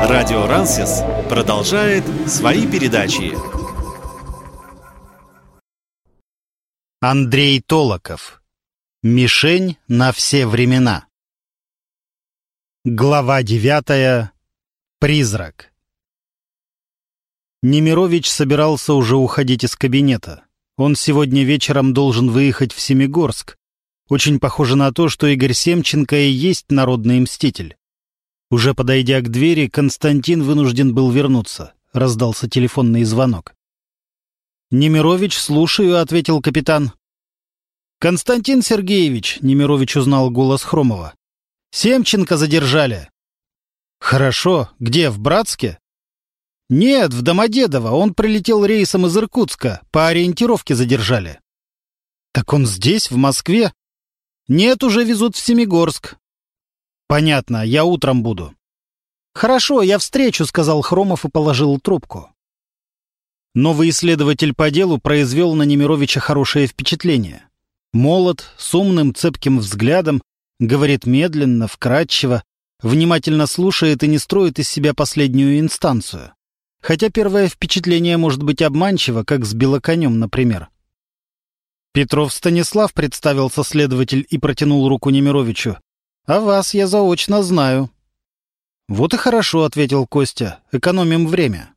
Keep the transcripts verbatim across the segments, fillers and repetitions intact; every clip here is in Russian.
Радио Рансис продолжает свои передачи. Андрей Толоков. Мишень на все времена. Глава девятая. Призрак. Немирович собирался уже уходить из кабинета. Он сегодня вечером должен выехать в Семигорск. Очень похоже на то, что Игорь Семченко и есть народный мститель. Уже подойдя к двери, Константин вынужден был вернуться. Раздался телефонный звонок. «Немирович, слушаю», — ответил капитан. «Константин Сергеевич», — Немирович узнал голос Хромова. «Семченко задержали». «Хорошо. Где, в Братске?» «Нет, в Домодедово. Он прилетел рейсом из Иркутска. По ориентировке задержали». «Так он здесь, в Москве?» «Нет, уже везут в Семигорск». «Понятно, я утром буду». «Хорошо, я встречу», — сказал Хромов и положил трубку. Новый исследователь по делу произвел на Немировича хорошее впечатление. Молод, с умным, цепким взглядом, говорит медленно, вкратчиво, внимательно слушает и не строит из себя последнюю инстанцию. Хотя первое впечатление может быть обманчиво, как с белоконем, например. «Петров Станислав», — представился следователь и протянул руку Немировичу. «А вас я заочно знаю». «Вот и хорошо», — ответил Костя. «Экономим время».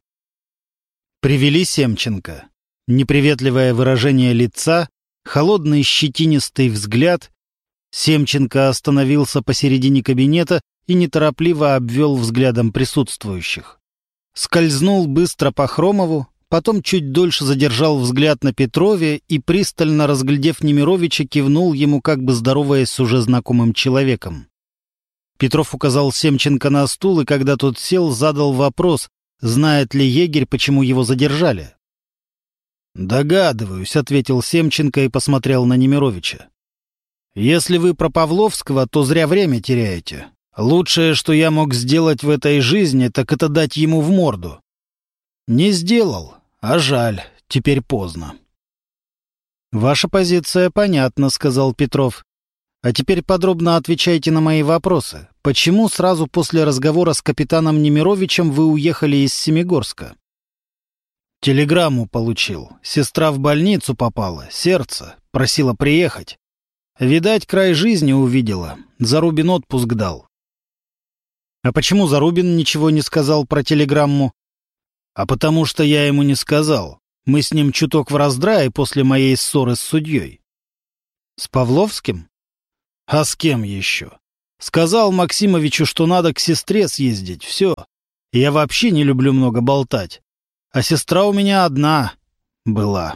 Привели Семченко. Неприветливое выражение лица, холодный щетинистый взгляд. Семченко остановился посередине кабинета и неторопливо обвел взглядом присутствующих. Скользнул быстро по Хромову, потом чуть дольше задержал взгляд на Петрове и, пристально разглядев Немировича, кивнул ему, как бы здороваясь с уже знакомым человеком. Петров указал Семченко на стул, и когда тот сел, задал вопрос, знает ли егерь, почему его задержали. «Догадываюсь», — ответил Семченко и посмотрел на Немировича. «Если вы про Павловского, то зря время теряете. Лучшее, что я мог сделать в этой жизни, так это дать ему в морду. Не сделал, а жаль, теперь поздно». «Ваша позиция понятна», — сказал Петров. «А теперь подробно отвечайте на мои вопросы. Почему сразу после разговора с капитаном Немировичем вы уехали из Семигорска?» «Телеграмму получил. Сестра в больницу попала, сердце, просила приехать. Видать, край жизни увидела, Зарубин отпуск дал». «А почему Зарубин ничего не сказал про телеграмму?» «А потому что я ему не сказал. Мы с ним чуток в раздрае после моей ссоры с судьей». «С Павловским?» «А с кем еще? Сказал Максимовичу, что надо к сестре съездить, все. Я вообще не люблю много болтать. А сестра у меня одна была».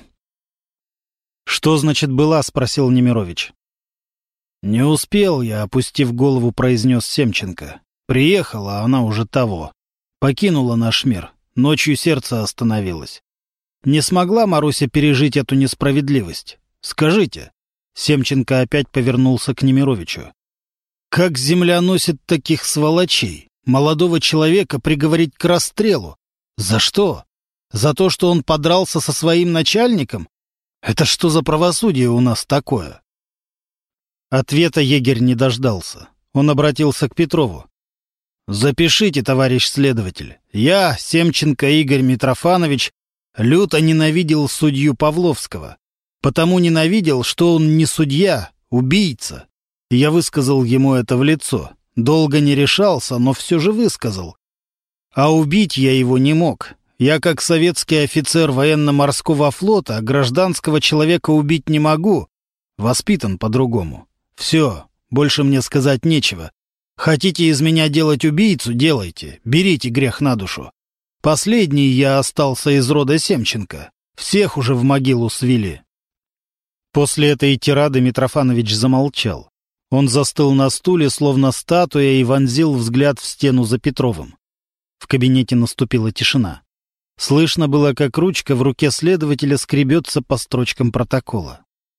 «Что значит «была»?» — спросил Немирович. «Не успел я», — опустив голову, произнес Семченко. «Приехала, а она уже того. Покинула наш мир. Ночью сердце остановилось. Не смогла Маруся пережить эту несправедливость? Скажите». Семченко опять повернулся к Немировичу. «Как земля носит таких сволочей? Молодого человека приговорить к расстрелу. За что? За то, что он подрался со своим начальником? Это что за правосудие у нас такое?» Ответа егерь не дождался. Он обратился к Петрову. «Запишите, товарищ следователь. Я, Семченко Игорь Митрофанович, люто ненавидел судью Павловского. Потому ненавидел, что он не судья, убийца. И я высказал ему это в лицо. Долго не решался, но все же высказал. А убить я его не мог. Я, как советский офицер военно-морского флота, гражданского человека убить не могу. Воспитан по-другому. Все, больше мне сказать нечего. Хотите из меня делать убийцу — делайте. Берите грех на душу. Последний я остался из рода Семченко. Всех уже в могилу свели». После этой тирады Митрофанович замолчал. Он застыл на стуле, словно статуя, и вонзил взгляд в стену за Петровым. В кабинете наступила тишина. Слышно было, как ручка в руке следователя скребется по строчкам протокола.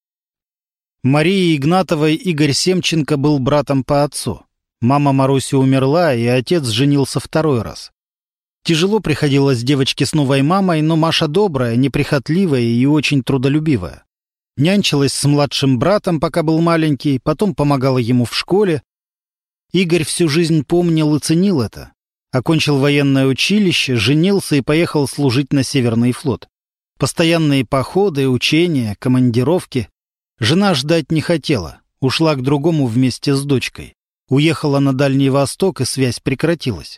Марии Игнатовой Игорь Семченко был братом по отцу. Мама Маруси умерла, и отец женился второй раз. Тяжело приходилось девочке с новой мамой, но Маша добрая, неприхотливая и очень трудолюбивая. Нянчилась с младшим братом, пока был маленький, потом помогала ему в школе. Игорь всю жизнь помнил и ценил это. Окончил военное училище, женился и поехал служить на Северный флот. Постоянные походы, учения, командировки. Жена ждать не хотела, ушла к другому вместе с дочкой. Уехала на Дальний Восток, и связь прекратилась.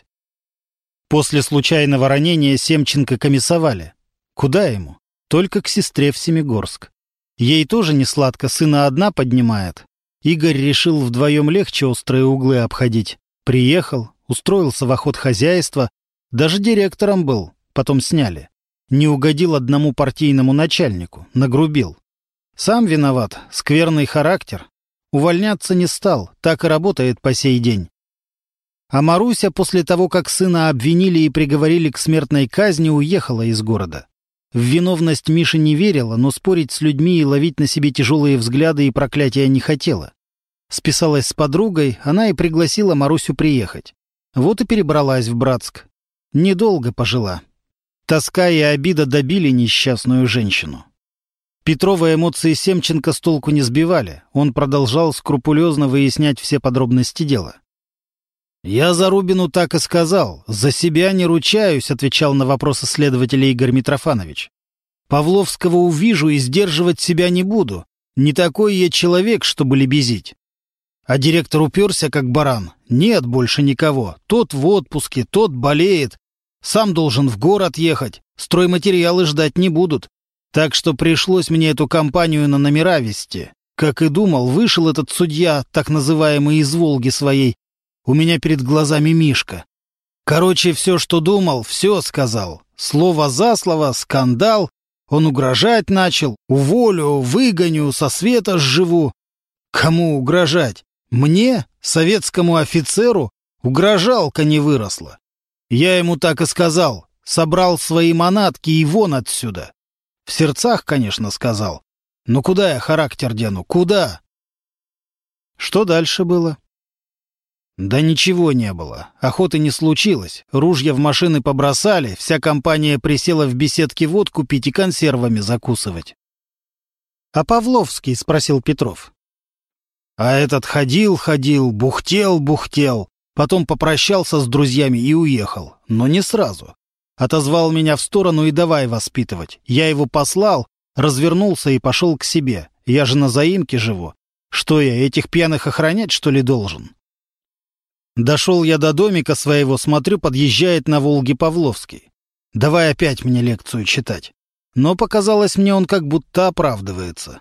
После случайного ранения Семченко комиссовали. Куда ему? Только к сестре в Семигорск. Ей тоже не сладко, сына одна поднимает. Игорь решил вдвоем легче острые углы обходить. Приехал, устроился в охотхозяйство, даже директором был, потом сняли. Не угодил одному партийному начальнику, нагрубил. Сам виноват, скверный характер. Увольняться не стал, так и работает по сей день. А Маруся после того, как сына обвинили и приговорили к смертной казни, уехала из города. В виновность Миши не верила, но спорить с людьми и ловить на себе тяжелые взгляды и проклятия не хотела. Списалась с подругой, она и пригласила Марусю приехать. Вот и перебралась в Братск. Недолго пожила. Тоска и обида добили несчастную женщину. Петрова эмоции Семченко с толку не сбивали. Он продолжал скрупулезно выяснять все подробности дела. «Я Зарубину так и сказал. За себя не ручаюсь», — отвечал на вопросы следователя Игорь Митрофанович. «Павловского увижу и сдерживать себя не буду. Не такой я человек, чтобы лебезить». А директор уперся, как баран. Нет больше никого. Тот в отпуске, тот болеет. Сам должен в город ехать. Стройматериалы ждать не будут. Так что пришлось мне эту компанию на номера вести. Как и думал, вышел этот судья, так называемый из Волги своей. У меня перед глазами Мишка. Короче, все, что думал, все сказал. Слово за слово, скандал. Он угрожать начал. Уволю, выгоню, со света сживу. Кому угрожать? Мне, советскому офицеру, угрожалка не выросла. Я ему так и сказал. Собрал свои манатки и вон отсюда. В сердцах, конечно, сказал. Но куда я характер дену? Куда? Что дальше было? Да ничего не было. Охоты не случилось. Ружья в машины побросали. Вся компания присела в беседке водку пить и консервами закусывать. — А Павловский? — спросил Петров. А этот ходил-ходил, бухтел-бухтел. Потом попрощался с друзьями и уехал. Но не сразу. Отозвал меня в сторону и давай воспитывать. Я его послал, развернулся и пошел к себе. Я же на заимке живу. Что я, этих пьяных охранять, что ли, должен? Дошел я до домика своего, смотрю, подъезжает на Волге Павловский. Давай опять мне лекцию читать. Но показалось мне, он как будто оправдывается.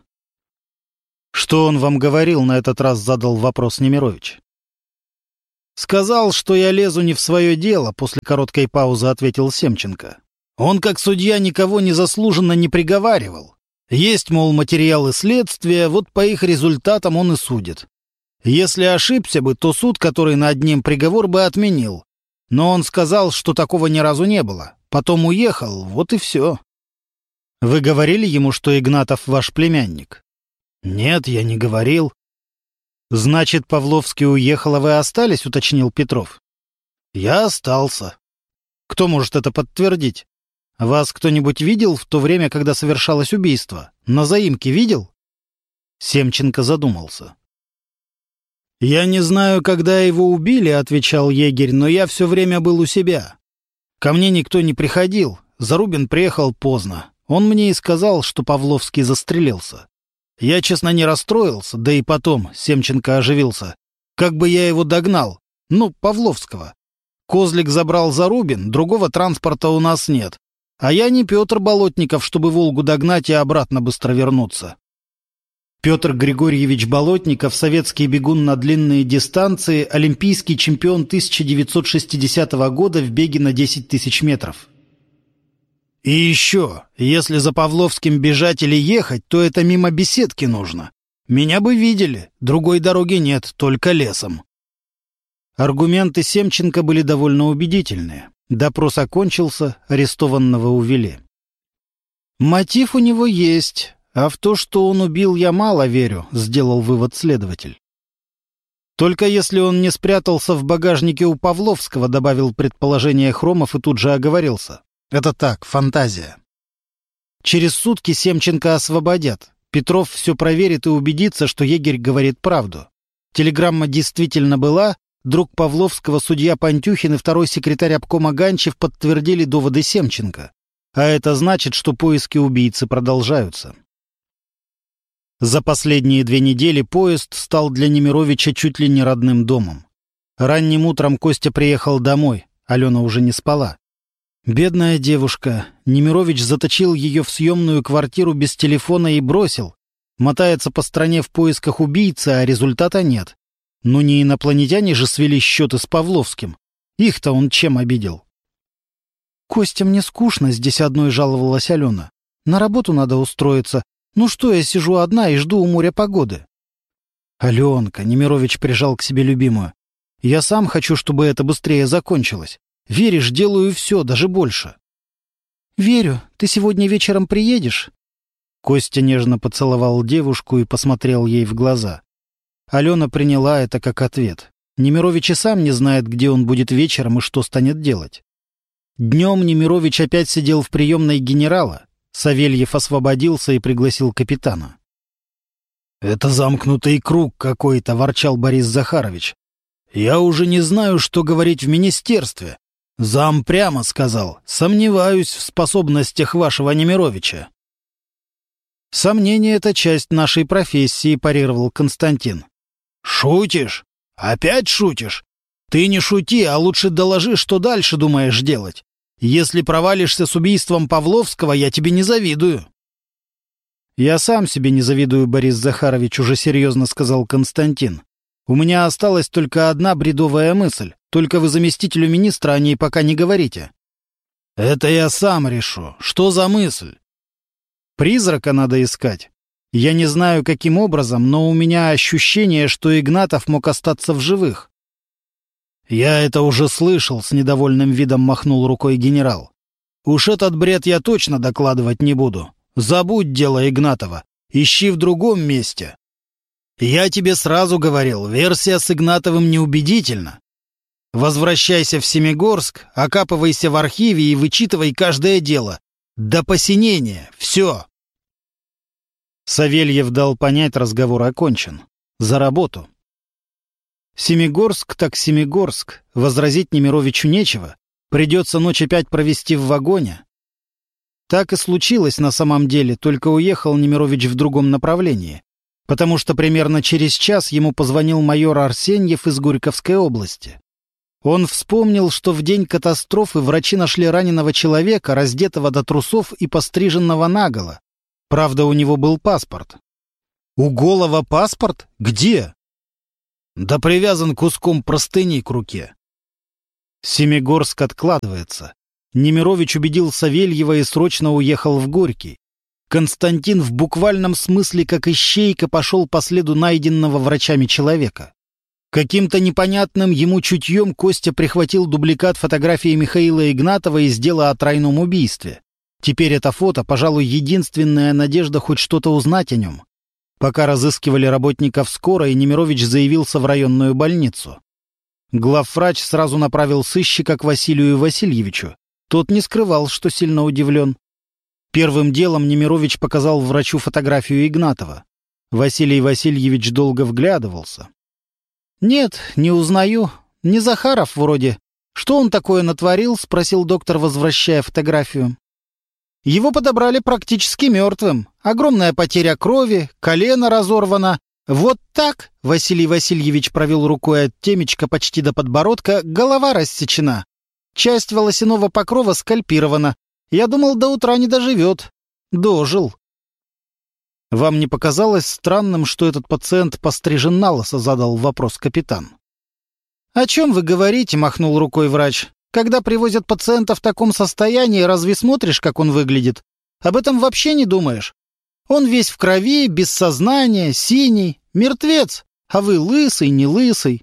«Что он вам говорил?» — на этот раз задал вопрос Немирович. «Сказал, что я лезу не в свое дело», — после короткой паузы ответил Семченко. «Он, как судья, никого незаслуженно не приговаривал. Есть, мол, материалы следствия, вот по их результатам он и судит. Если ошибся бы, то суд, который над ним приговор бы отменил. Но он сказал, что такого ни разу не было. Потом уехал, вот и все». «Вы говорили ему, что Игнатов ваш племянник?» «Нет, я не говорил». «Значит, Павловский уехал, а вы остались?» — уточнил Петров. «Я остался». «Кто может это подтвердить? Вас кто-нибудь видел в то время, когда совершалось убийство? На заимке видел?» Семченко задумался. «Я не знаю, когда его убили», — отвечал егерь, «но я все время был у себя. Ко мне никто не приходил. Зарубин приехал поздно. Он мне и сказал, что Павловский застрелился. Я, честно, не расстроился, да и потом Семченко оживился. Как бы я его догнал? Ну, Павловского. Козлик забрал Зарубин, другого транспорта у нас нет. А я не Петр Болотников, чтобы Волгу догнать и обратно быстро вернуться». Петр Григорьевич Болотников, советский бегун на длинные дистанции, олимпийский чемпион тысяча девятьсот шестидесятого года в беге на десять тысяч метров. «И еще, если за Павловским бежать или ехать, то это мимо беседки нужно. Меня бы видели, другой дороги нет, только лесом». Аргументы Семченко были довольно убедительные. Допрос окончился, арестованного увели. «Мотив у него есть, а в то, что он убил, я мало верю», — сделал вывод следователь. «Только если он не спрятался в багажнике у Павловского», — добавил предположение Хромов и тут же оговорился. «Это так, фантазия». Через сутки Семченко освободят. Петров все проверит и убедится, что егерь говорит правду. Телеграмма действительно была, друг Павловского судья Пантюхин и второй секретарь обкома Ганчев подтвердили доводы Семченко. А это значит, что поиски убийцы продолжаются. За последние две недели поезд стал для Немировича чуть ли не родным домом. Ранним утром Костя приехал домой, Алена уже не спала. Бедная девушка. Немирович заточил ее в съемную квартиру без телефона и бросил. Мотается по стране в поисках убийцы, а результата нет. Но не инопланетяне же свели счеты с Павловским. Их-то он чем обидел? «Костя, мне скучно здесь одной», — жаловалась Алена. «На работу надо устроиться. Ну что, я сижу одна и жду у моря погоды». «Аленка», — Немирович прижал к себе любимую, — «я сам хочу, чтобы это быстрее закончилось. Веришь, делаю все, даже больше». «Верю. Ты сегодня вечером приедешь?» Костя нежно поцеловал девушку и посмотрел ей в глаза. Алена приняла это как ответ. Немирович и сам не знает, где он будет вечером и что станет делать. Днем Немирович опять сидел в приемной генерала. Савельев освободился и пригласил капитана. «Это замкнутый круг какой-то», — ворчал Борис Захарович. «Я уже не знаю, что говорить в министерстве. Зам прямо сказал, сомневаюсь в способностях вашего Немировича». «Сомнение — это часть нашей профессии», — парировал Константин. «Шутишь? Опять шутишь? Ты не шути, а лучше доложи, что дальше думаешь делать. Если провалишься с убийством Павловского, я тебе не завидую». «Я сам себе не завидую, Борис Захарович», — уже серьезно сказал Константин. «У меня осталась только одна бредовая мысль. Только вы заместителю министра о ней пока не говорите». «Это я сам решу. Что за мысль?» «Призрака надо искать. Я не знаю, каким образом, но у меня ощущение, что Игнатов мог остаться в живых». «Я это уже слышал», — с недовольным видом махнул рукой генерал. «Уж этот бред я точно докладывать не буду. Забудь дело Игнатова. Ищи в другом месте. Я тебе сразу говорил, версия с Игнатовым неубедительна. Возвращайся в Семигорск, окапывайся в архиве и вычитывай каждое дело. До посинения. Все». Савельев дал понять, разговор окончен. За работу. Семигорск так Семигорск. Возразить Немировичу нечего. Придется ночь опять провести в вагоне. Так и случилось на самом деле, только уехал Немирович в другом направлении. Потому что примерно через час ему позвонил майор Арсеньев из Горьковской области. Он вспомнил, что в день катастрофы врачи нашли раненого человека, раздетого до трусов и постриженного наголо. Правда, у него был паспорт. У голого паспорт? Где? Да привязан куском простыни к руке. Семигорск откладывается. Немирович убедил Савельева и срочно уехал в Горький. Константин в буквальном смысле как ищейка пошел по следу найденного врачами человека. Каким-то непонятным ему чутьем Костя прихватил дубликат фотографии Михаила Игнатова из дела о тройном убийстве. Теперь это фото, пожалуй, единственная надежда хоть что-то узнать о нем. Пока разыскивали работников скорой, Немирович заявился в районную больницу. Главврач сразу направил сыщика к Василию Васильевичу. Тот не скрывал, что сильно удивлен. Первым делом Немирович показал врачу фотографию Игнатова. Василий Васильевич долго вглядывался. «Нет, не узнаю. Не Захаров вроде. Что он такое натворил?» — спросил доктор, возвращая фотографию. «Его подобрали практически мертвым. Огромная потеря крови, колено разорвано. Вот так», — Василий Васильевич провел рукой от темечка почти до подбородка, голова рассечена. Часть волосяного покрова скальпирована. Я думал, до утра не доживет. Дожил. «Вам не показалось странным, что этот пациент пострижен налысо?» — задал вопрос капитан. «О чем вы говорите?» — махнул рукой врач. «Когда привозят пациента в таком состоянии, разве смотришь, как он выглядит? Об этом вообще не думаешь. Он весь в крови, без сознания, синий, мертвец, а вы лысый, не лысый».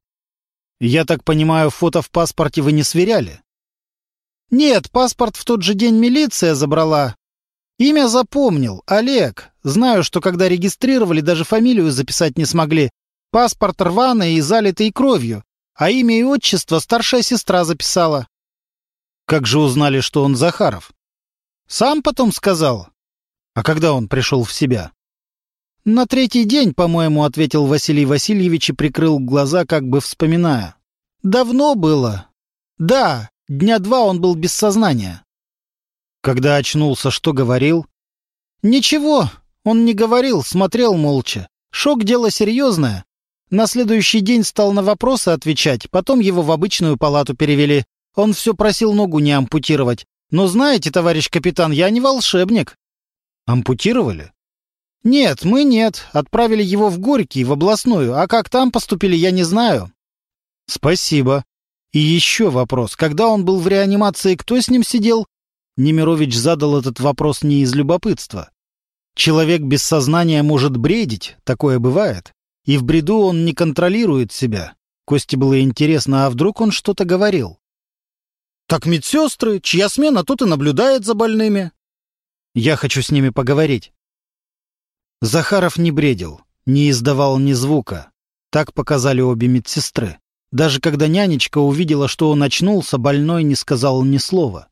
«Я так понимаю, фото в паспорте вы не сверяли?» «Нет, паспорт в тот же день милиция забрала. Имя запомнил, Олег. Знаю, что когда регистрировали, даже фамилию записать не смогли. Паспорт рваный и залитый кровью, а имя и отчество старшая сестра записала». «Как же узнали, что он Захаров?» «Сам потом сказал». «А когда он пришел в себя?» «На третий день, по-моему», — ответил Василий Васильевич и прикрыл глаза, как бы вспоминая. «Давно было. Да, дня два он был без сознания». Когда очнулся, что говорил? «Ничего, он не говорил, смотрел молча. Шок — дело серьезное. На следующий день стал на вопросы отвечать, потом его в обычную палату перевели. Он все просил ногу не ампутировать. Но знаете, товарищ капитан, я не волшебник». «Ампутировали?» «Нет, мы нет. Отправили его в Горький, в областную. А как там поступили, я не знаю». «Спасибо. И еще вопрос. Когда он был в реанимации, кто с ним сидел?» Немирович задал этот вопрос не из любопытства. Человек без сознания может бредить, такое бывает. И в бреду он не контролирует себя. Косте было интересно, а вдруг он что-то говорил? «Так медсестры, чья смена, тот и наблюдает за больными». «Я хочу с ними поговорить». Захаров не бредил, не издавал ни звука. Так показали обе медсестры. Даже когда нянечка увидела, что он очнулся, больной не сказал ни слова.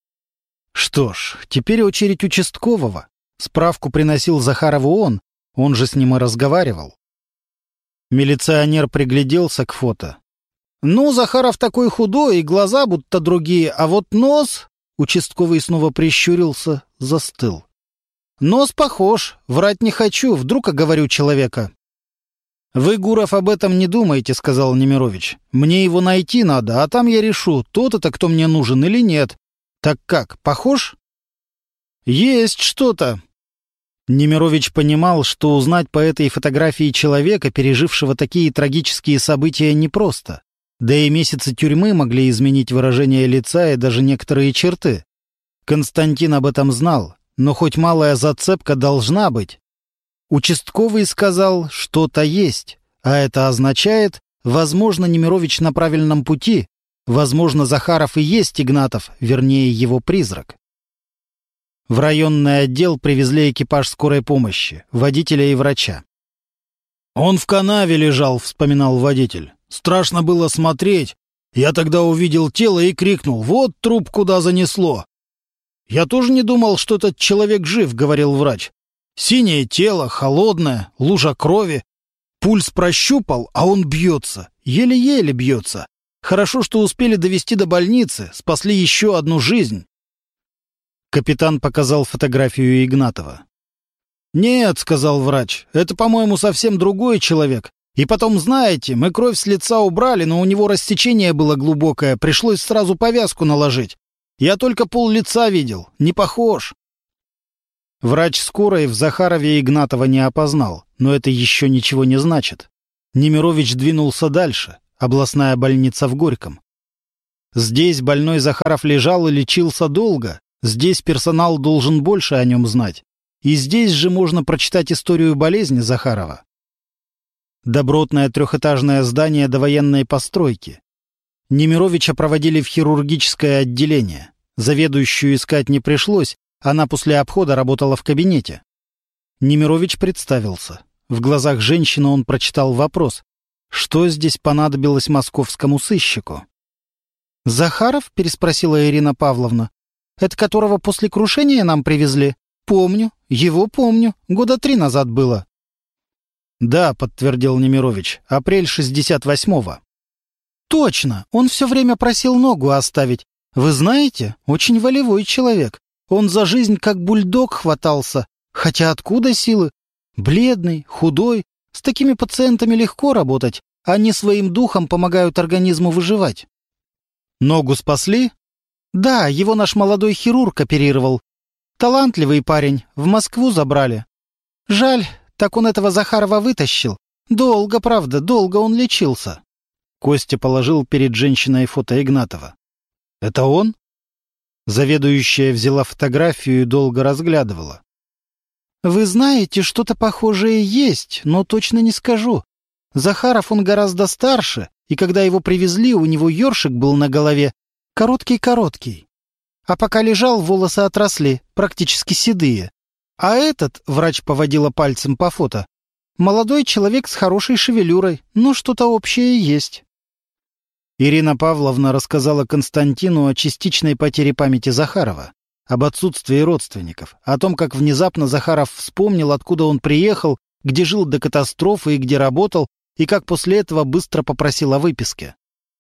Что ж, теперь очередь участкового. Справку приносил Захарову он, он же с ним и разговаривал. Милиционер пригляделся к фото. «Ну, Захаров такой худой, и глаза будто другие, а вот нос...» Участковый снова прищурился, застыл. «Нос похож, врать не хочу, вдруг оговорю человека». «Вы, Гуров, об этом не думайте», — сказал Немирович. «Мне его найти надо, а там я решу, тот это кто мне нужен или нет. Так как, похож?» «Есть что-то». Немирович понимал, что узнать по этой фотографии человека, пережившего такие трагические события, непросто. Да и месяцы тюрьмы могли изменить выражение лица и даже некоторые черты. Константин об этом знал, но хоть малая зацепка должна быть. Участковый сказал, что-то есть, а это означает, возможно, Немирович на правильном пути, возможно, Захаров и есть Игнатов, вернее, его призрак. В районный отдел привезли экипаж скорой помощи, водителя и врача. «Он в канаве лежал», — вспоминал водитель. «Страшно было смотреть. Я тогда увидел тело и крикнул: вот труп куда занесло!» «Я тоже не думал, что этот человек жив», — говорил врач. «Синее тело, холодное, лужа крови. Пульс прощупал, а он бьется, еле-еле бьется. Хорошо, что успели довести до больницы, спасли еще одну жизнь». Капитан показал фотографию Игнатова. «Нет», — сказал врач, — «это, по-моему, совсем другой человек. И потом, знаете, мы кровь с лица убрали, но у него рассечение было глубокое, пришлось сразу повязку наложить. Я только пол лица видел, не похож». Врач скорой в Захарове Игнатова не опознал, но это еще ничего не значит. Немирович двинулся дальше, областная больница в Горьком. Здесь больной Захаров лежал и лечился долго, здесь персонал должен больше о нем знать. И здесь же можно прочитать историю болезни Захарова. Добротное трехэтажное здание довоенной постройки. Немировича проводили в хирургическое отделение. Заведующую искать не пришлось, она после обхода работала в кабинете. Немирович представился. В глазах женщины он прочитал вопрос: что здесь понадобилось московскому сыщику? «Захаров?» — переспросила Ирина Павловна. «Это которого после крушения нам привезли? Помню, его помню, года три назад было». «Да», — подтвердил Немирович, — «апрель шестьдесят восьмого». «Точно, он все время просил ногу оставить. Вы знаете, очень волевой человек. Он за жизнь как бульдог хватался. Хотя откуда силы? Бледный, худой. С такими пациентами легко работать. Они своим духом помогают организму выживать». «Ногу спасли?» «Да, его наш молодой хирург оперировал. Талантливый парень, в Москву забрали. Жаль, так он этого Захарова вытащил. Долго, правда, долго он лечился». Костя положил перед женщиной фото Игнатова. «Это он?» Заведующая взяла фотографию и долго разглядывала. «Вы знаете, что-то похожее есть, но точно не скажу. Захаров он гораздо старше, и когда его привезли, у него ёршик был на голове, короткий-короткий. А пока лежал, волосы отросли, практически седые. А этот, — врач поводила пальцем по фото, — молодой человек с хорошей шевелюрой, но что-то общее есть». Ирина Павловна рассказала Константину о частичной потере памяти Захарова, об отсутствии родственников, о том, как внезапно Захаров вспомнил, откуда он приехал, где жил до катастрофы и где работал, и как после этого быстро попросил о выписке.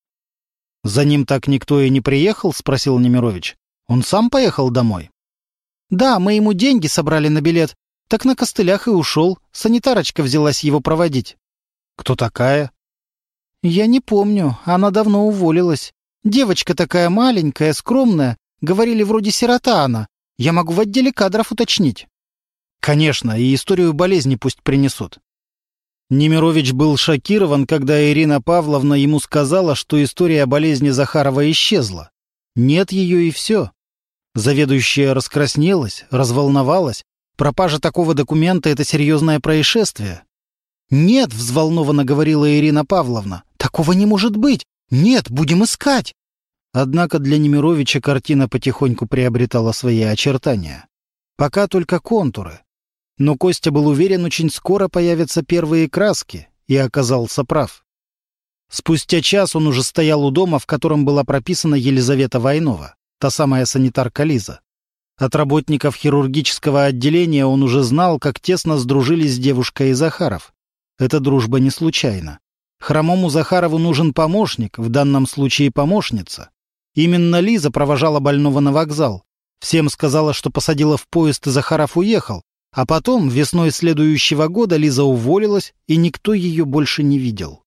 «За ним так никто и не приехал?» — спросил Немирович. «Он сам поехал домой?» «Да, мы ему деньги собрали на билет, так на костылях и ушел. Санитарочка взялась его проводить». «Кто такая?» «Я не помню, она давно уволилась. Девочка такая маленькая, скромная, говорили, вроде сирота она. Я могу в отделе кадров уточнить». «Конечно, и историю болезни пусть принесут». Немирович был шокирован, когда Ирина Павловна ему сказала, что история болезни Захарова исчезла. Нет ее и все. Заведующая раскраснелась, разволновалась. Пропажа такого документа — это серьезное происшествие. «Нет», — взволнованно говорила Ирина Павловна, — «такого не может быть! Нет, будем искать!» Однако для Немировича картина потихоньку приобретала свои очертания. Пока только контуры. Но Костя был уверен, очень скоро появятся первые краски, и оказался прав. Спустя час он уже стоял у дома, в котором была прописана Елизавета Войнова, та самая санитарка Лиза. От работников хирургического отделения он уже знал, как тесно сдружились девушка и Захаров. Эта дружба не случайна. Хромому Захарову нужен помощник, в данном случае помощница. Именно Лиза провожала больного на вокзал. Всем сказала, что посадила в поезд, и Захаров уехал. А потом, весной следующего года, Лиза уволилась, и никто ее больше не видел.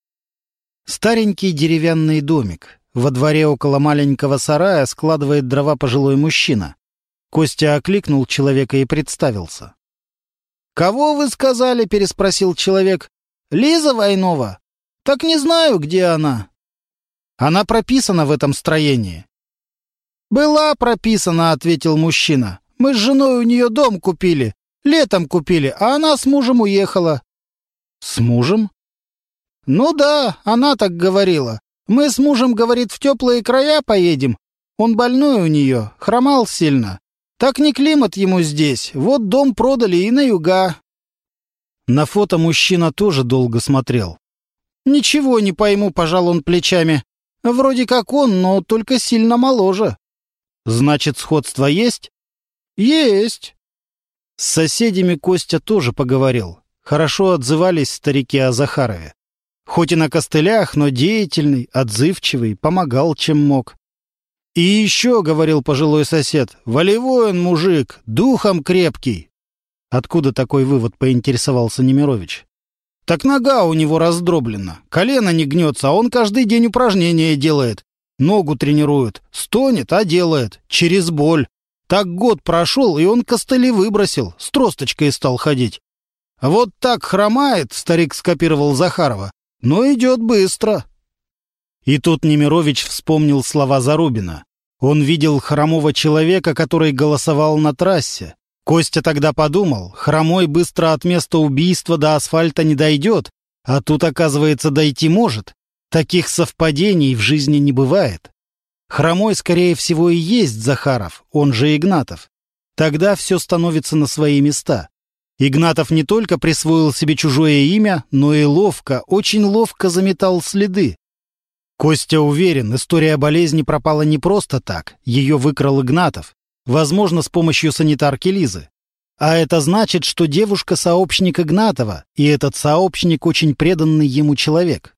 Старенький деревянный домик. Во дворе около маленького сарая складывает дрова пожилой мужчина. Костя окликнул человека и представился. «Кого вы сказали?» — переспросил человек. «Лиза Войнова? Так не знаю, где она». «Она прописана в этом строении». «Была прописана», — ответил мужчина. «Мы с женой у нее дом купили. Летом купили, а она с мужем уехала». «С мужем?» «Ну да, она так говорила. Мы с мужем, говорит, в теплые края поедем. Он больной у нее, хромал сильно. Так не климат ему здесь. Вот дом продали и на юга». На фото мужчина тоже долго смотрел. «Ничего не пойму», — пожал он плечами. «Вроде как он, но только сильно моложе». «Значит, сходство есть?» «Есть». С соседями Костя тоже поговорил. Хорошо отзывались старики о Захарове. Хоть и на костылях, но деятельный, отзывчивый, помогал, чем мог. «И еще, — говорил пожилой сосед, — волевой он мужик, духом крепкий». Откуда такой вывод, поинтересовался Немирович. «Так нога у него раздроблена, колено не гнется, а он каждый день упражнения делает. Ногу тренирует, стонет, а делает, через боль. Так год прошел, и он костыли выбросил, с тросточкой стал ходить. Вот так хромает, — старик скопировал Захарова, — но идет быстро». И тут Немирович вспомнил слова Зарубина. Он видел хромого человека, который голосовал на трассе. Костя тогда подумал, хромой быстро от места убийства до асфальта не дойдет, а тут, оказывается, дойти может. Таких совпадений в жизни не бывает. Хромой, скорее всего, и есть Захаров, он же Игнатов. Тогда все становится на свои места. Игнатов не только присвоил себе чужое имя, но и ловко, очень ловко заметал следы. Костя уверен, история болезни пропала не просто так, ее выкрал Игнатов, возможно, с помощью санитарки Лизы. А это значит, что девушка — сообщник Игнатова, и этот сообщник — очень преданный ему человек.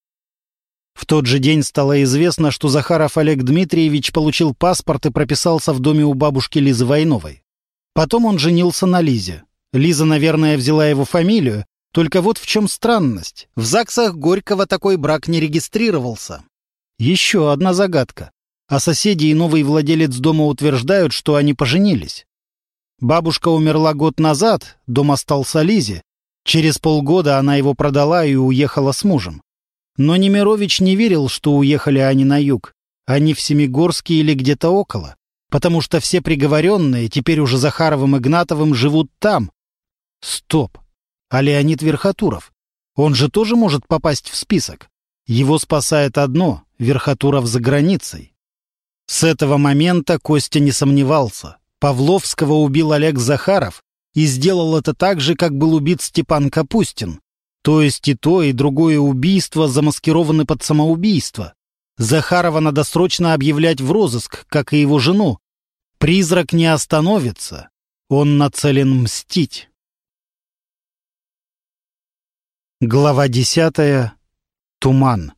В тот же день стало известно, что Захаров Олег Дмитриевич получил паспорт и прописался в доме у бабушки Лизы Войновой. Потом он женился на Лизе. Лиза, наверное, взяла его фамилию, только вот в чем странность. В ЗАГСах Горького такой брак не регистрировался. Еще одна загадка. А соседи и новый владелец дома утверждают, что они поженились. Бабушка умерла год назад, дом остался Лизе. Через полгода она его продала и уехала с мужем. Но Немирович не верил, что уехали они на юг. Они в Семигорске или где-то около. Потому что все приговоренные, теперь уже Захаровым и Игнатовым, живут там. Стоп! А Леонид Верхотуров? Он же тоже может попасть в список. Его спасает одно — Верхотуров за границей. С этого момента Костя не сомневался. Павловского убил Олег Захаров и сделал это так же, как был убит Степан Капустин. То есть и то, и другое убийство замаскированы под самоубийство. Захарова надо срочно объявлять в розыск, как и его жену. Призрак не остановится. Он нацелен мстить. Глава десятая. Туман.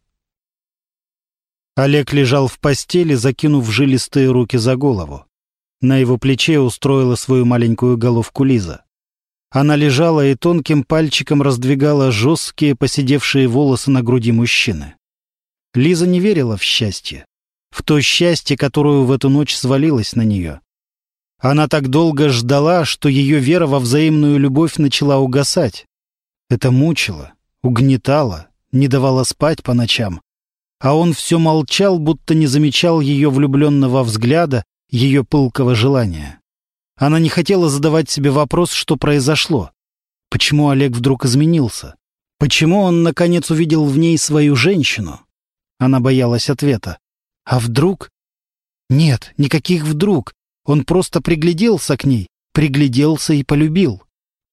Олег лежал в постели, закинув жилистые руки за голову. На его плече устроила свою маленькую головку Лиза. Она лежала и тонким пальчиком раздвигала жесткие поседевшие волосы на груди мужчины. Лиза не верила в счастье, в то счастье, которое в эту ночь свалилось на нее. Она так долго ждала, что ее вера во взаимную любовь начала угасать. Это мучило, угнетало, не давало спать по ночам. А он все молчал, будто не замечал ее влюбленного взгляда, ее пылкого желания. Она не хотела задавать себе вопрос, что произошло. Почему Олег вдруг изменился? Почему он, наконец, увидел в ней свою женщину? Она боялась ответа. А вдруг? Нет, никаких вдруг. Он просто пригляделся к ней, пригляделся и полюбил.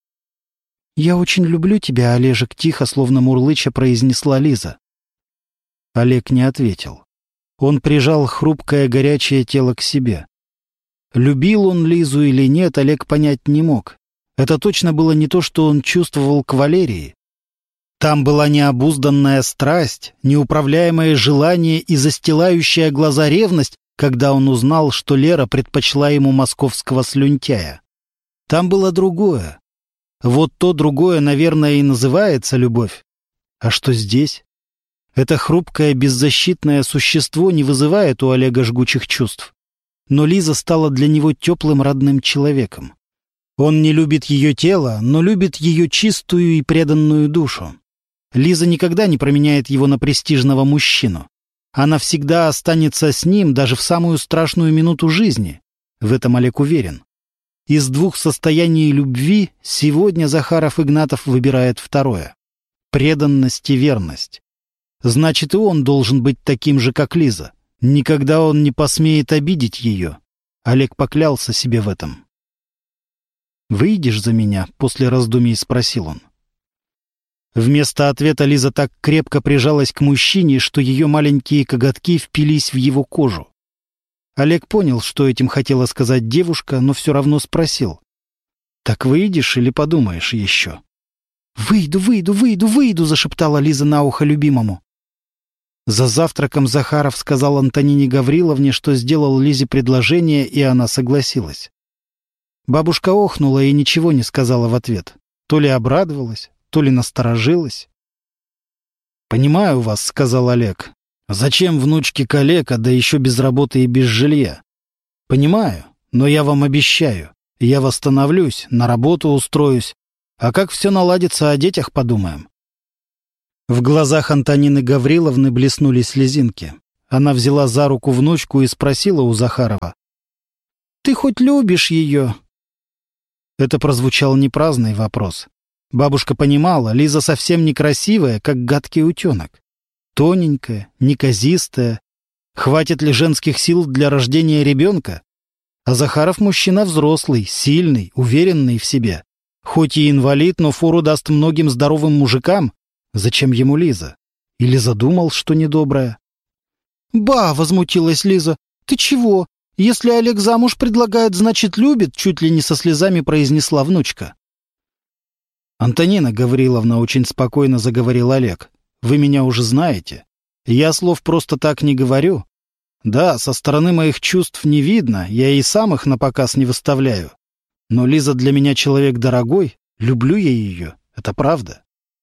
«Я очень люблю тебя, Олежек», — тихо, словно мурлыча, произнесла Лиза. Олег не ответил. Он прижал хрупкое горячее тело к себе. Любил он Лизу или нет, Олег понять не мог. Это точно было не то, что он чувствовал к Валерии. Там была необузданная страсть, неуправляемое желание и застилающая глаза ревность, когда он узнал, что Лера предпочла ему московского слюнтяя. Там было другое. Вот то другое, наверное, и называется любовь. А что здесь? Это хрупкое, беззащитное существо не вызывает у Олега жгучих чувств. Но Лиза стала для него теплым родным человеком. Он не любит ее тело, но любит ее чистую и преданную душу. Лиза никогда не променяет его на престижного мужчину. Она всегда останется с ним даже в самую страшную минуту жизни. В этом Олег уверен. Из двух состояний любви сегодня Захаров Игнатов выбирает второе. Преданность и верность. Значит, и он должен быть таким же, как Лиза. Никогда он не посмеет обидеть ее. Олег поклялся себе в этом. «Выйдешь за меня?» — после раздумий спросил он. Вместо ответа Лиза так крепко прижалась к мужчине, что ее маленькие коготки впились в его кожу. Олег понял, что этим хотела сказать девушка, но все равно спросил. «Так выйдешь или подумаешь еще?» «Выйду, выйду, выйду, выйду!» — зашептала Лиза на ухо любимому. За завтраком Захаров сказал Антонине Гавриловне, что сделал Лизе предложение, и она согласилась. Бабушка охнула и ничего не сказала в ответ. То ли обрадовалась, то ли насторожилась. «Понимаю вас», — сказал Олег. «Зачем внучке калека, да еще без работы и без жилья? Понимаю, но я вам обещаю, я восстановлюсь, на работу устроюсь, а как все наладится, о детях подумаем». В глазах Антонины Гавриловны блеснули слезинки. Она взяла за руку внучку и спросила у Захарова. «Ты хоть любишь ее?» Это прозвучал не праздный вопрос. Бабушка понимала, Лиза совсем некрасивая, как гадкий утенок. Тоненькая, неказистая. Хватит ли женских сил для рождения ребенка? А Захаров мужчина взрослый, сильный, уверенный в себе. Хоть и инвалид, но фору даст многим здоровым мужикам. Зачем ему Лиза? Или задумал, что недоброе? «Ба!» — возмутилась Лиза. «Ты чего? Если Олег замуж предлагает, значит, любит», — чуть ли не со слезами произнесла внучка. «Антонина Гавриловна», — очень спокойно заговорил Олег. «Вы меня уже знаете. Я слов просто так не говорю. Да, со стороны моих чувств не видно, я и сам их напоказ не выставляю. Но Лиза для меня человек дорогой, люблю я ее, это правда».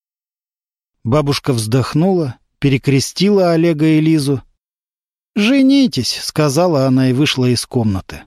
Бабушка вздохнула, перекрестила Олега и Лизу. «Женитесь», — сказала она и вышла из комнаты.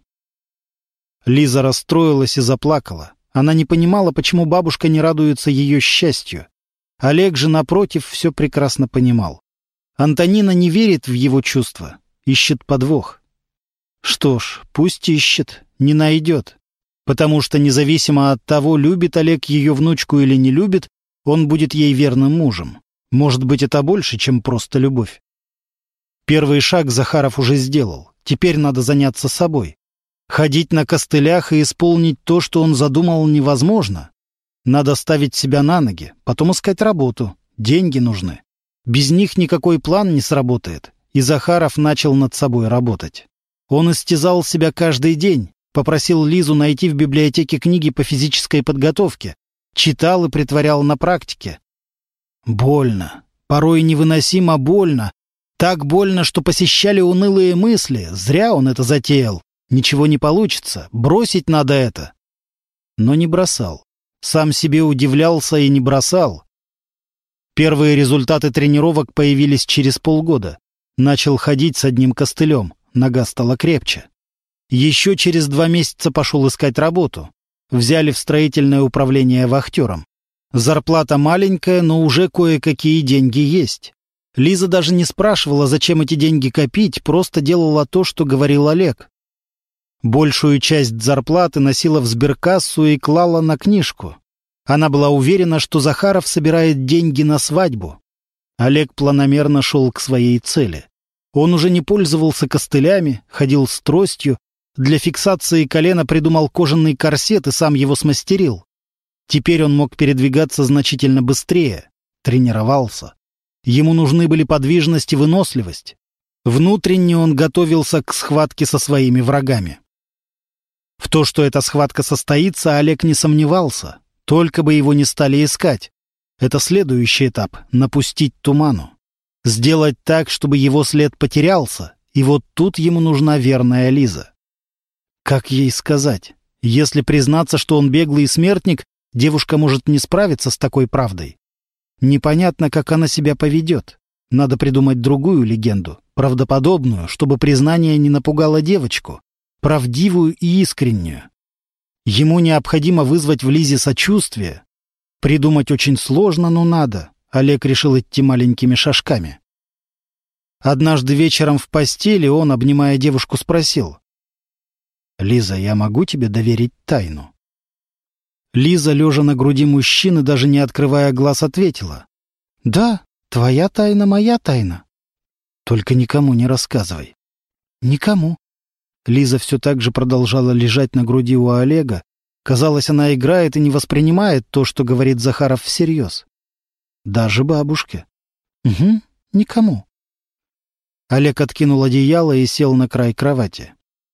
Лиза расстроилась и заплакала. Она не понимала, почему бабушка не радуется ее счастью. Олег же, напротив, все прекрасно понимал. Антонина не верит в его чувства, ищет подвох. Что ж, пусть ищет, не найдет. Потому что независимо от того, любит Олег ее внучку или не любит, он будет ей верным мужем. Может быть, это больше, чем просто любовь. Первый шаг Захаров уже сделал. Теперь надо заняться собой. Ходить на костылях и исполнить то, что он задумал, невозможно. Надо ставить себя на ноги, потом искать работу. Деньги нужны. Без них никакой план не сработает. И Захаров начал над собой работать. Он истязал себя каждый день. Попросил Лизу найти в библиотеке книги по физической подготовке. Читал и притворял на практике. Больно. Порой невыносимо больно. Так больно, что посещали унылые мысли. Зря он это затеял. Ничего не получится. Бросить надо это. Но не бросал. Сам себе удивлялся и не бросал. Первые результаты тренировок появились через полгода. Начал ходить с одним костылем. Нога стала крепче. Еще через два месяца пошел искать работу. Взяли в строительное управление вахтером. Зарплата маленькая, но уже кое-какие деньги есть. Лиза даже не спрашивала, зачем эти деньги копить, просто делала то, что говорил Олег. Большую часть зарплаты носила в сберкассу и клала на книжку. Она была уверена, что Захаров собирает деньги на свадьбу. Олег планомерно шел к своей цели. Он уже не пользовался костылями, ходил с тростью, для фиксации колена придумал кожаный корсет и сам его смастерил. Теперь он мог передвигаться значительно быстрее, тренировался. Ему нужны были подвижность и выносливость. Внутренне он готовился к схватке со своими врагами. В то, что эта схватка состоится, Олег не сомневался. Только бы его не стали искать. Это следующий этап — напустить туману. Сделать так, чтобы его след потерялся, и вот тут ему нужна верная Лиза. Как ей сказать? Если признаться, что он беглый смертник, девушка может не справиться с такой правдой. Непонятно, как она себя поведет. Надо придумать другую легенду, правдоподобную, чтобы признание не напугало девочку, правдивую и искреннюю. Ему необходимо вызвать в Лизе сочувствие. Придумать очень сложно, но надо. Олег решил идти маленькими шажками. Однажды вечером в постели он, обнимая девушку, спросил: «Лиза, я могу тебе доверить тайну?» Лиза, лежа на груди мужчины, даже не открывая глаз, ответила: «Да, твоя тайна — моя тайна. Только никому не рассказывай». «Никому». Лиза все так же продолжала лежать на груди у Олега. Казалось, она играет и не воспринимает то, что говорит Захаров, всерьез. «Даже бабушке». «Угу, никому». Олег откинул одеяло и сел на край кровати.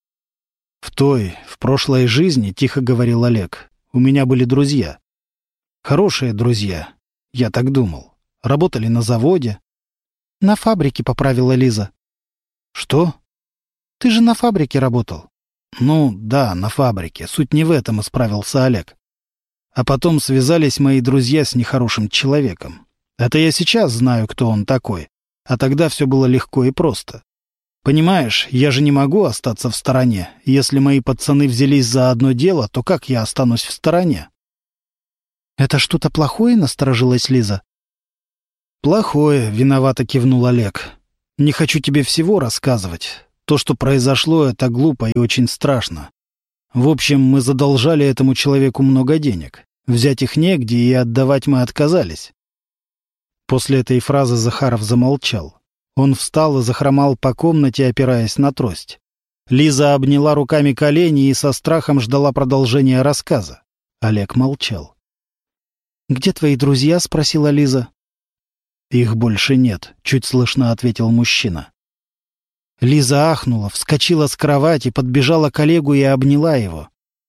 «В той, в прошлой жизни, — тихо говорил Олег, — у меня были друзья. Хорошие друзья, я так думал. Работали на заводе». «На фабрике», — поправила Лиза. «Что?» «Ты же на фабрике работал». «Ну, да, на фабрике. Суть не в этом», — исправился Олег. «А потом связались мои друзья с нехорошим человеком. Это я сейчас знаю, кто он такой. А тогда все было легко и просто. Понимаешь, я же не могу остаться в стороне. Если мои пацаны взялись за одно дело, то как я останусь в стороне?» «Это что-то плохое?» — насторожилась Лиза. «Плохое», — виновато кивнул Олег. «Не хочу тебе всего рассказывать. То, что произошло, это глупо и очень страшно. В общем, мы задолжали этому человеку много денег. Взять их негде, и отдавать мы отказались». После этой фразы Захаров замолчал. Он встал и захромал по комнате, опираясь на трость. Лиза обняла руками колени и со страхом ждала продолжения рассказа. Олег молчал. «Где твои друзья?» — спросила Лиза. «Их больше нет», — чуть слышно ответил мужчина. Лиза ахнула, вскочила с кровати, подбежала к Олегу и обняла его.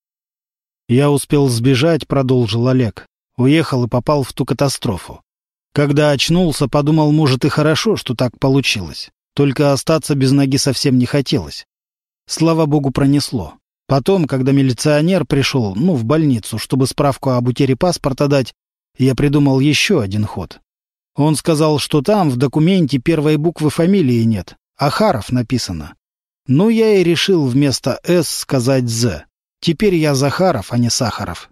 «Я успел сбежать», — продолжил Олег. «Уехал и попал в ту катастрофу. Когда очнулся, подумал, может, и хорошо, что так получилось. Только остаться без ноги совсем не хотелось. Слава богу, пронесло. Потом, когда милиционер пришел, ну, в больницу, чтобы справку об утере паспорта дать, я придумал еще один ход. Он сказал, что там в документе первой буквы фамилии нет, а Харов написано. Ну, я и решил вместо «С» сказать «З». Теперь я Захаров, а не Сахаров».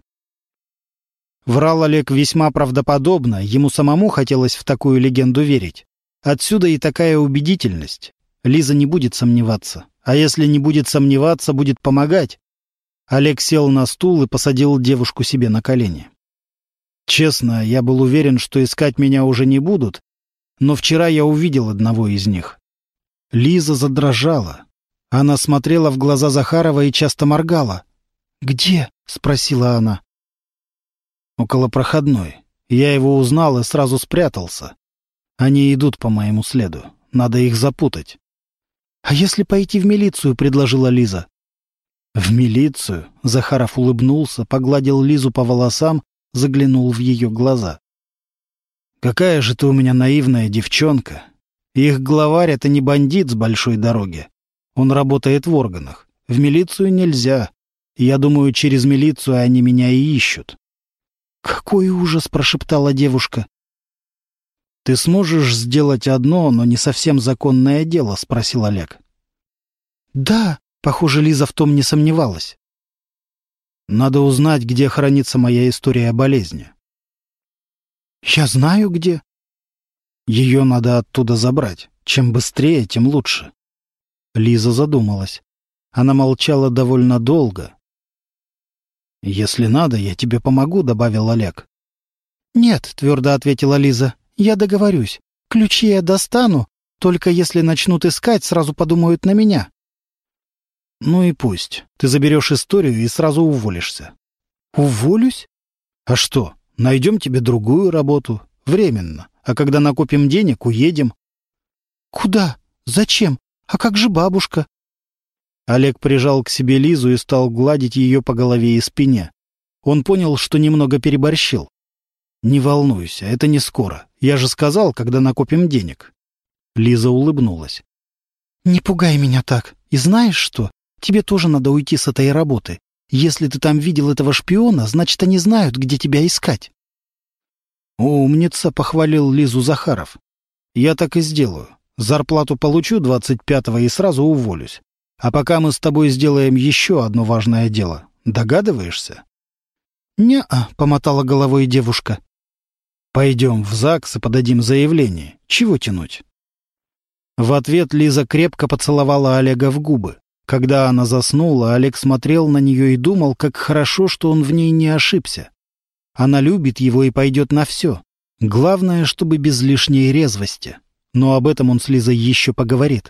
Врал Олег весьма правдоподобно, ему самому хотелось в такую легенду верить. Отсюда и такая убедительность. Лиза не будет сомневаться. А если не будет сомневаться, будет помогать. Олег сел на стул и посадил девушку себе на колени. «Честно, я был уверен, что искать меня уже не будут, но вчера я увидел одного из них». Лиза задрожала. Она смотрела в глаза Захарова и часто моргала. «Где?» — спросила она. «Около проходной. Я его узнал и сразу спрятался. Они идут по моему следу. Надо их запутать». «А если пойти в милицию?» — предложила Лиза. «В милицию?» — Захаров улыбнулся, погладил Лизу по волосам, заглянул в ее глаза. Какая же ты у меня наивная девчонка. Их главарь — это не бандит с большой дороги. Он работает в органах. В милицию нельзя. Я думаю, через милицию они меня и ищут». «Какой ужас!» — прошептала девушка. «Ты сможешь сделать одно, но не совсем законное дело?» — спросил Олег. «Да», — похоже, Лиза в том не сомневалась. «Надо узнать, где хранится моя история болезни». «Я знаю, где». «Ее надо оттуда забрать. Чем быстрее, тем лучше». Лиза задумалась. Она молчала довольно долго. «Если надо, я тебе помогу», — добавил Олег. «Нет», — твердо ответила Лиза, — «я договорюсь. Ключи я достану, только если начнут искать, сразу подумают на меня». «Ну и пусть. Ты заберешь историю и сразу уволишься». «Уволюсь? А что, найдем тебе другую работу. Временно. А когда накопим денег, уедем». «Куда? Зачем? А как же бабушка?» Олег прижал к себе Лизу и стал гладить ее по голове и спине. Он понял, что немного переборщил. «Не волнуйся, это не скоро. Я же сказал, когда накопим денег». Лиза улыбнулась. «Не пугай меня так. И знаешь что? Тебе тоже надо уйти с этой работы. Если ты там видел этого шпиона, значит, они знают, где тебя искать». «Умница», — похвалил Лизу Захаров. «Я так и сделаю. Зарплату получу двадцать пятого и сразу уволюсь. А пока мы с тобой сделаем еще одно важное дело. Догадываешься?» «Не-а», — помотала головой девушка. «Пойдем в ЗАГС и подадим заявление. Чего тянуть?» В ответ Лиза крепко поцеловала Олега в губы. Когда она заснула, Олег смотрел на нее и думал, как хорошо, что он в ней не ошибся. Она любит его и пойдет на все. Главное, чтобы без лишней резвости. Но об этом он с Лизой еще поговорит.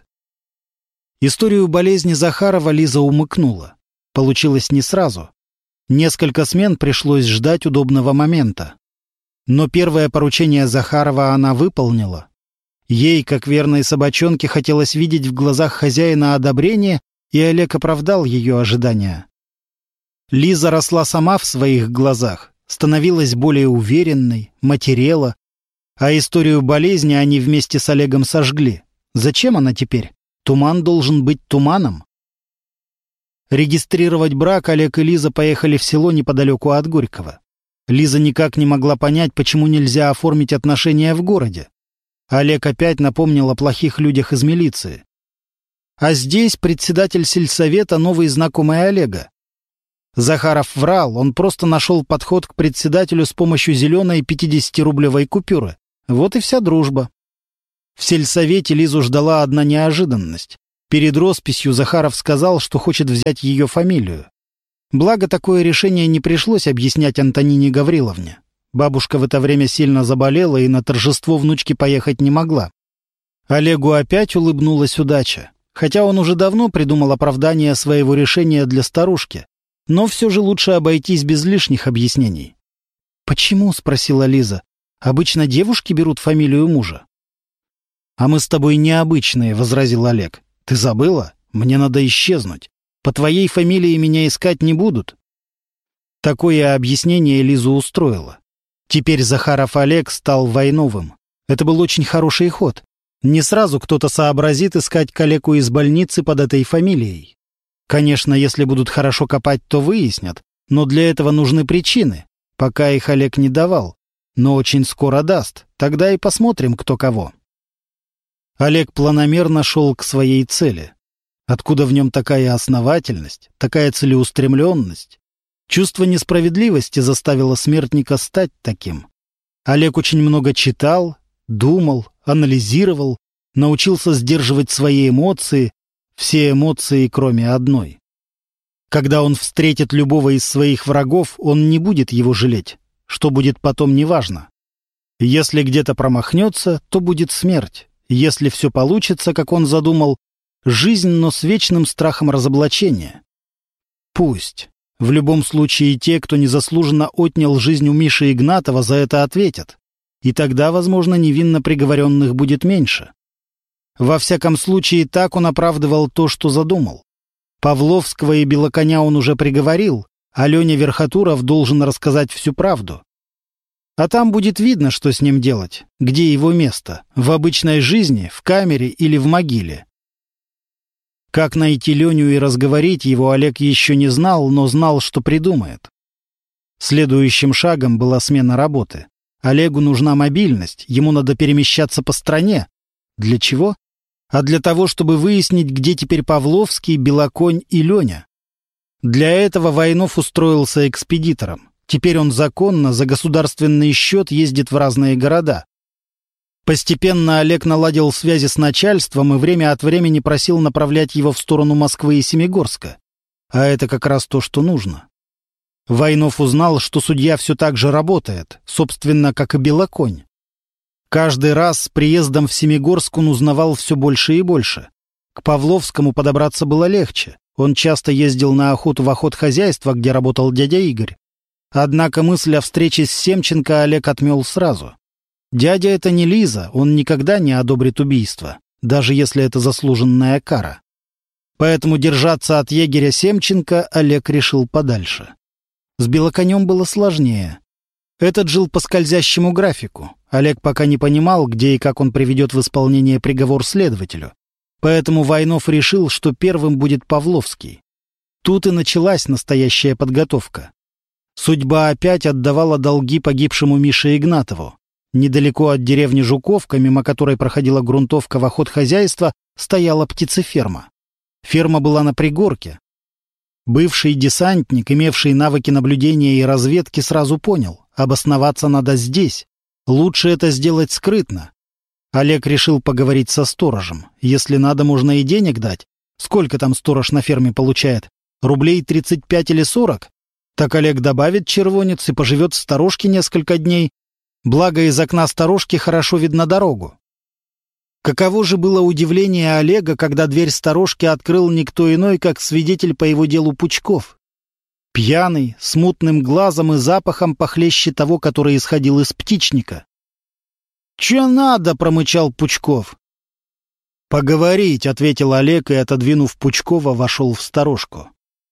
Историю болезни Захарова Лиза умыкнула. Получилось не сразу. Несколько смен пришлось ждать удобного момента. Но первое поручение Захарова она выполнила. Ей, как верной собачонке, хотелось видеть в глазах хозяина одобрение, и Олег оправдал ее ожидания. Лиза росла сама в своих глазах, становилась более уверенной, матерела, а историю болезни они вместе с Олегом сожгли. Зачем она теперь? Туман должен быть туманом. Регистрировать брак Олег и Лиза поехали в село неподалеку от Горького. Лиза никак не могла понять, почему нельзя оформить отношения в городе. Олег опять напомнил о плохих людях из милиции. А здесь председатель сельсовета — новый знакомый Олега. Захаров врал, он просто нашел подход к председателю с помощью зеленой пятидесятирублевой купюры. Вот и вся дружба. В сельсовете Лизу ждала одна неожиданность. Перед росписью Захаров сказал, что хочет взять ее фамилию. Благо, такое решение не пришлось объяснять Антонине Гавриловне. Бабушка в это время сильно заболела и на торжество внучки поехать не могла. Олегу опять улыбнулась удача. Хотя он уже давно придумал оправдание своего решения для старушки. Но все же лучше обойтись без лишних объяснений. «Почему?» — спросила Лиза. «Обычно девушки берут фамилию мужа». «А мы с тобой необычные», — возразил Олег. «Ты забыла? Мне надо исчезнуть. По твоей фамилии меня искать не будут». Такое объяснение Лизу устроило. Теперь Захаров Олег стал Войновым. Это был очень хороший ход. Не сразу кто-то сообразит искать калеку из больницы под этой фамилией. Конечно, если будут хорошо копать, то выяснят, но для этого нужны причины. Пока их Олег не давал, но очень скоро даст. Тогда и посмотрим, кто кого. Олег планомерно шел к своей цели. Откуда в нем такая основательность, такая целеустремленность? Чувство несправедливости заставило смертника стать таким. Олег очень много читал, думал, анализировал, научился сдерживать свои эмоции, все эмоции, кроме одной. Когда он встретит любого из своих врагов, он не будет его жалеть. Что будет потом, неважно. Если где-то промахнется, то будет смерть. Если все получится, как он задумал, жизнь, но с вечным страхом разоблачения. Пусть. В любом случае, те, кто незаслуженно отнял жизнь у Миши Игнатова, за это ответят. И тогда, возможно, невинно приговоренных будет меньше. Во всяком случае, так он оправдывал то, что задумал. Павловского и Белоконя он уже приговорил, а Леня Верхотуров должен рассказать всю правду. А там будет видно, что с ним делать, где его место, в обычной жизни, в камере или в могиле. Как найти Леню и разговорить его, Олег еще не знал, но знал, что придумает. Следующим шагом была смена работы. Олегу нужна мобильность, ему надо перемещаться по стране. Для чего? А для того, чтобы выяснить, где теперь Павловский, Белоконь и Леня. Для этого Войнов устроился экспедитором. Теперь он законно, за государственный счет ездит в разные города. Постепенно Олег наладил связи с начальством и время от времени просил направлять его в сторону Москвы и Семигорска. А это как раз то, что нужно. Войнов узнал, что судья все так же работает, собственно, как и Белоконь. Каждый раз с приездом в Семигорск он узнавал все больше и больше. К Павловскому подобраться было легче. Он часто ездил на охоту в охотхозяйство, где работал дядя Игорь. Однако мысль о встрече с Семченко Олег отмел сразу. Дядя — это не Лиза, он никогда не одобрит убийство, даже если это заслуженная кара. Поэтому держаться от егеря Семченко Олег решил подальше. С Белоконем было сложнее. Этот жил по скользящему графику. Олег пока не понимал, где и как он приведет в исполнение приговор следователю. Поэтому Войнов решил, что первым будет Павловский. Тут и началась настоящая подготовка. Судьба опять отдавала долги погибшему Мише Игнатову. Недалеко от деревни Жуковка, мимо которой проходила грунтовка в охотхозяйство, стояла птицеферма. Ферма была на пригорке. Бывший десантник, имевший навыки наблюдения и разведки, сразу понял — обосноваться надо здесь. Лучше это сделать скрытно. Олег решил поговорить со сторожем. Если надо, можно и денег дать. Сколько там сторож на ферме получает? Рублей тридцать пять или сорок? Так Олег добавит червонец и поживет в сторожке несколько дней. Благо, из окна сторожки хорошо видно дорогу. Каково же было удивление Олега, когда дверь сторожки открыл никто иной, как свидетель по его делу Пучков. Пьяный, с мутным глазом и запахом похлеще того, который исходил из птичника. «Че надо?» — промычал Пучков. «Поговорить», — ответил Олег и, отодвинув Пучкова, вошел в сторожку.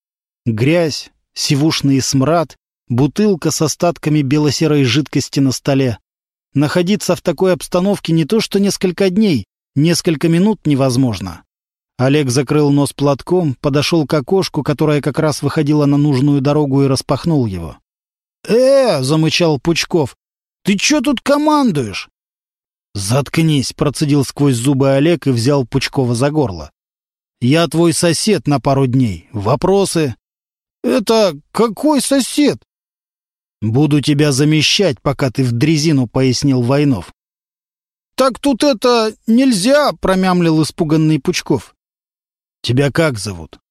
Грязь, сивушный смрад, бутылка с остатками бело-серой жидкости на столе. Находиться в такой обстановке не то что несколько дней, несколько минут невозможно. Олег закрыл нос платком, подошел к окошку, которое как раз выходило на нужную дорогу, и распахнул его. «Э!» — замычал Пучков. «Ты чё тут командуешь?» «Заткнись!» — процедил сквозь зубы Олег и взял Пучкова за горло. «Я твой сосед на пару дней. Вопросы?» «Это какой сосед?» «Буду тебя замещать, пока ты в дрезину», — пояснил Войнов. «Так тут это нельзя», — промямлил испуганный Пучков. «Тебя как зовут?»